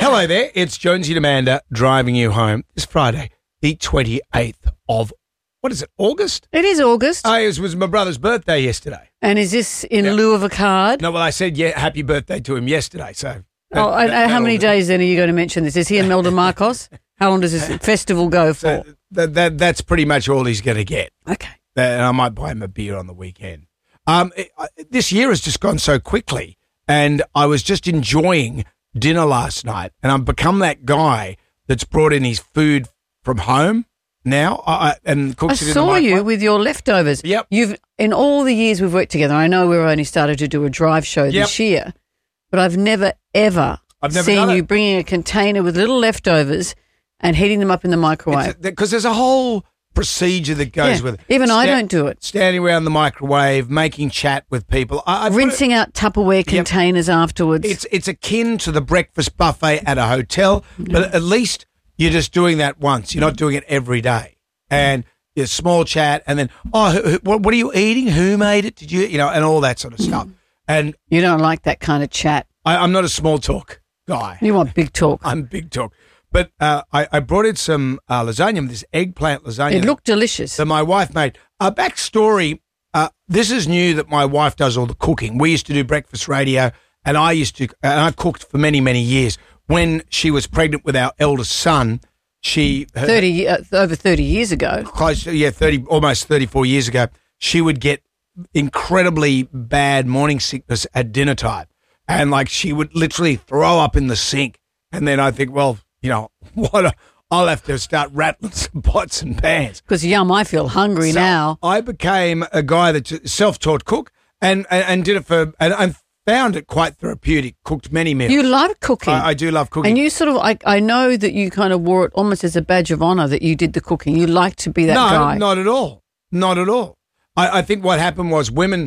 Hello there, it's Jonesy and Amanda driving you home this Friday, the 28th of, what is it, August? It is August. It was my brother's birthday yesterday. And is this in lieu of a card? No, well, I said happy birthday to him yesterday, so... How many days then are you going to mention this? Is he in Melbourne Marcos? How long does this festival go for? That's pretty much all he's going to get. Okay. And I might buy him a beer on the weekend. This year has just gone so quickly, and I was just enjoying dinner last night, and I've become that guy that's brought in his food from home now and cooks it in the microwave. I saw you with your leftovers. Yep. In all the years we've worked together, I know we've only started to do a drive show this year, but I've never, ever seen you bringing a container with little leftovers and heating them up in the microwave. Because there's a whole procedure that goes with it. Even I don't do it. Standing around the microwave, making chat with people. Rinsing out Tupperware containers afterwards. It's akin to the breakfast buffet at a hotel, but at least you're just doing that once. You're not doing it every day. And a small chat, and then, what are you eating? Who made it? Did you, and all that sort of stuff. And you don't like that kind of chat. I'm not a small talk guy. You want big talk. I'm big talk. But I brought in some lasagna, this eggplant lasagna. It looked delicious. That my wife made. Backstory, this is new that my wife does all the cooking. We used to do breakfast radio, and I cooked for many, many years. When she was pregnant with our eldest son, over 30 years ago. Almost 34 years ago, she would get incredibly bad morning sickness at dinner time. And she would literally throw up in the sink. And then I think, well, I'll have to start rattling some pots and pans. Because, I feel hungry now. I became a guy that's self-taught cook and did it and found it quite therapeutic, cooked many meals. You love cooking. I do love cooking. And you sort of, I know that you kind of wore it almost as a badge of honour that you did the cooking. You like to be that guy. No, not at all. Not at all. I think what happened was women